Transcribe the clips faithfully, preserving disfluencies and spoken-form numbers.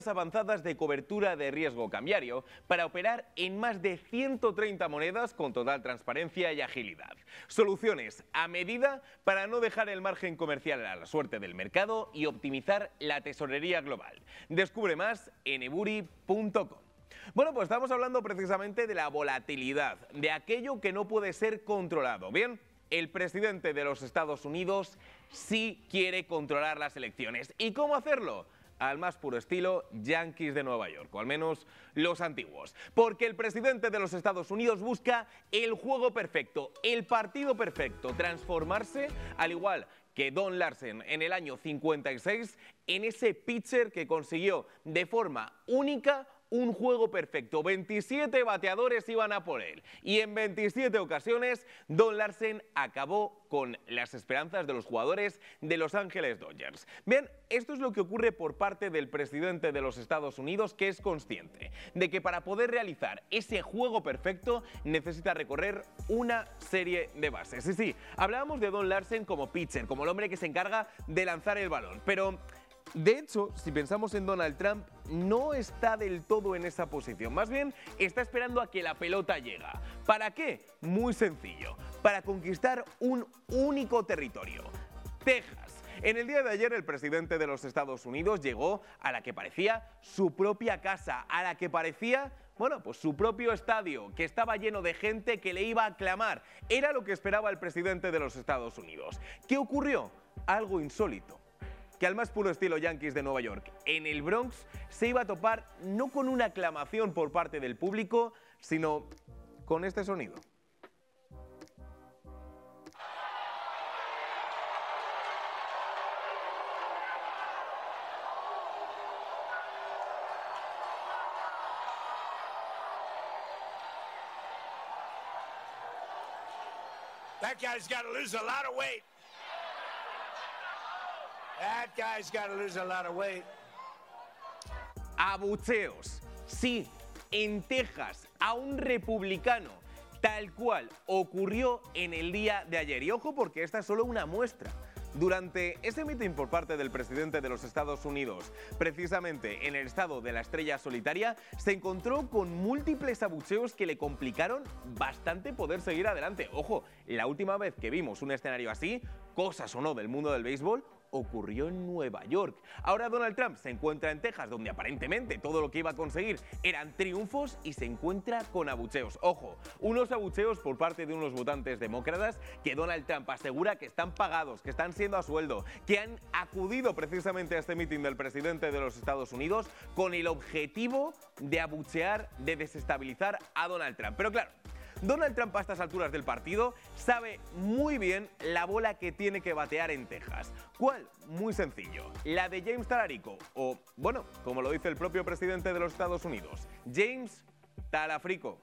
avanzadas de cobertura de riesgo cambiario para operar en más de ciento treinta monedas con total transparencia y agilidad. Soluciones a medida para no dejar el margen comercial a la suerte del mercado y optimizar la tesorería global. Descubre más en eburi punto com. Bueno, pues estamos hablando precisamente de la volatilidad, de aquello que no puede ser controlado. Bien, el presidente de los Estados Unidos sí quiere controlar las elecciones. ¿Y cómo hacerlo? Al más puro estilo Yankees de Nueva York, o al menos los antiguos. Porque el presidente de los Estados Unidos busca el juego perfecto, el partido perfecto, transformarse, al igual que Don Larsen en el año cincuenta y seis, en ese pitcher que consiguió de forma única un juego perfecto. veintisiete bateadores iban a por él y en veintisiete ocasiones Don Larsen acabó con las esperanzas de los jugadores de Los Ángeles Dodgers. Bien, esto es lo que ocurre por parte del presidente de los Estados Unidos, que es consciente de que para poder realizar ese juego perfecto necesita recorrer una serie de bases. Sí, sí, hablábamos de Don Larsen como pitcher, como el hombre que se encarga de lanzar el balón, pero de hecho, si pensamos en Donald Trump, no está del todo en esa posición. Más bien, está esperando a que la pelota llegue. ¿Para qué? Muy sencillo. Para conquistar un único territorio: Texas. En el día de ayer, el presidente de los Estados Unidos llegó a la que parecía su propia casa, a la que parecía, bueno, pues su propio estadio, que estaba lleno de gente que le iba a aclamar. Era lo que esperaba el presidente de los Estados Unidos. ¿Qué ocurrió? Algo insólito. Que al más puro estilo Yankees de Nueva York, en el Bronx, se iba a topar no con una aclamación por parte del público, sino con este sonido. That guy's got to lose a lot of weight. That guy's got to lose a lot of weight. Abucheos. Sí, en Texas, a un republicano, tal cual ocurrió en el día de ayer. Y ojo, porque esta es solo una muestra. Durante ese mitin por parte del presidente de los Estados Unidos, precisamente en el estado de la Estrella Solitaria, se encontró con múltiples abucheos que le complicaron bastante poder seguir adelante. Ojo, la última vez que vimos un escenario así, cosas o no del mundo del béisbol, ocurrió en Nueva York. Ahora Donald Trump se encuentra en Texas, donde aparentemente todo lo que iba a conseguir eran triunfos, y se encuentra con abucheos. Ojo, unos abucheos por parte de unos votantes demócratas que Donald Trump asegura que están pagados, que están siendo a sueldo, que han acudido precisamente a este mitin del presidente de los Estados Unidos con el objetivo de abuchear, de desestabilizar a Donald Trump. Pero claro, Donald Trump a estas alturas del partido sabe muy bien la bola que tiene que batear en Texas. ¿Cuál? Muy sencillo. La de James Talarico, o, bueno, como lo dice el propio presidente de los Estados Unidos, James Talafrico.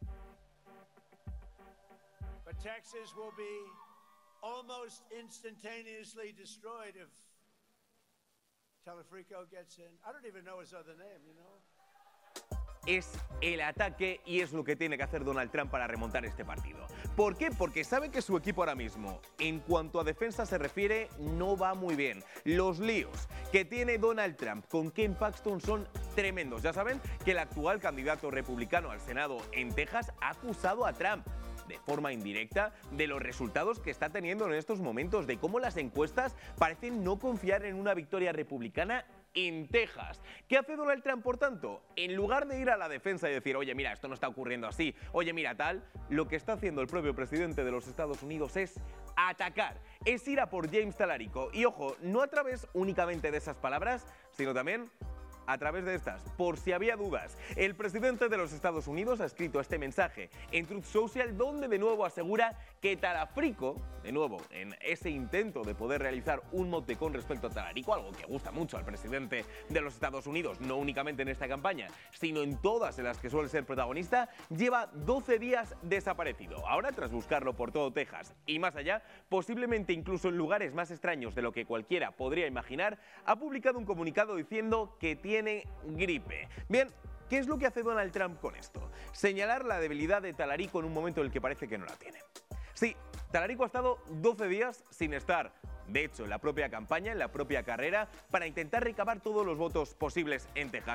But Texas will be almost instantaneously destroyed if Talafrico gets in. I don't even know his other name, you know. Es el ataque y es lo que tiene que hacer Donald Trump para remontar este partido. ¿Por qué? Porque sabe que su equipo ahora mismo, en cuanto a defensa se refiere, no va muy bien. Los líos que tiene Donald Trump con Ken Paxton son tremendos. Ya saben que el actual candidato republicano al Senado en Texas ha acusado a Trump de forma indirecta de los resultados que está teniendo en estos momentos, de cómo las encuestas parecen no confiar en una victoria republicana en Texas. ¿Qué hace Donald Trump, por tanto? En lugar de ir a la defensa y decir, oye, mira, esto no está ocurriendo así, oye, mira, tal, lo que está haciendo el propio presidente de los Estados Unidos es atacar, es ir a por James Talarico. Y ojo, no a través únicamente de esas palabras, sino también a través de estas. Por si había dudas, el presidente de los Estados Unidos ha escrito este mensaje en Truth Social, donde de nuevo asegura que Talafrico, de nuevo en ese intento de poder realizar un mote con respecto a Talarico, algo que gusta mucho al presidente de los Estados Unidos, no únicamente en esta campaña, sino en todas en las que suele ser protagonista, lleva doce días desaparecido. Ahora, tras buscarlo por todo Texas y más allá, posiblemente incluso en lugares más extraños de lo que cualquiera podría imaginar, ha publicado un comunicado diciendo que tiene gripe. Bien, ¿qué es lo que hace Donald Trump con esto? Señalar la debilidad de Talarico en un momento en el que parece que no la tiene. Sí, Talarico ha estado doce días sin estar, de hecho, en la propia campaña, en la propia carrera, para intentar recabar todos los votos posibles en Texas.